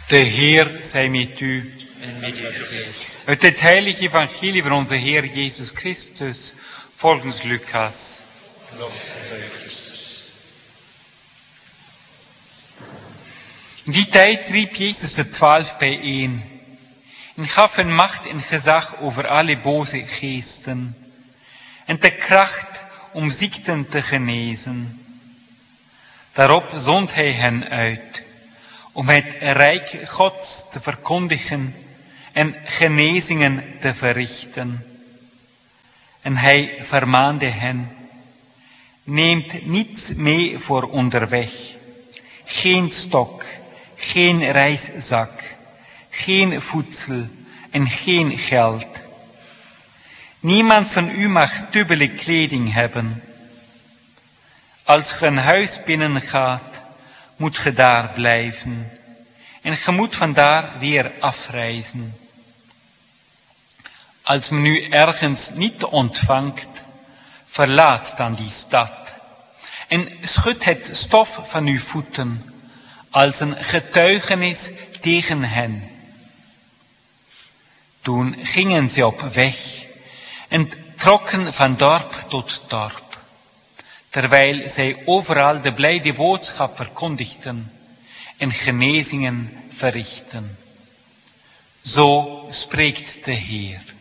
Der Heer sei mit u. En met uw geest. Uit het heilige evangelie van onze Heer Jezus Christus, volgens Lucas. Lof zij u, Christus. In die tijd riep Jezus de 12 bijeen en gaf hen macht en gezag over alle boze geesten en de kracht om ziekten te genezen. Daarop zond hij hen uit om het rijk Gods te verkondigen en genezingen te verrichten. En hij vermaande hen: neemt niets mee voor onderweg, geen stok, geen reiszak, geen voedsel en geen geld. Niemand van u mag dubbele kleding hebben. Als ge een huis binnengaat, moet ge daar blijven en ge moet vandaar weer afreizen. Als men u ergens niet ontvangt, verlaat dan die stad en schud het stof van uw voeten als een getuigenis tegen hen. Toen gingen ze op weg en trokken van dorp tot dorp, terwijl zij overal de blijde boodschap verkondigden en genezingen verrichten. Zo spreekt de Heer.